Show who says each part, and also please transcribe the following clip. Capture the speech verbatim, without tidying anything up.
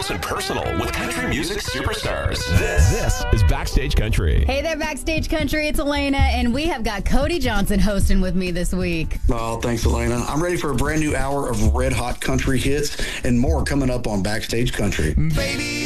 Speaker 1: close and personal with country music superstars. This, this is Backstage Country.
Speaker 2: Hey there, Backstage Country. It's Elena, and we have got Cody Johnson hosting with me this week.
Speaker 3: Oh, thanks, Elena. I'm ready for a brand new hour of red hot country hits and more coming up on Backstage Country.
Speaker 1: Baby.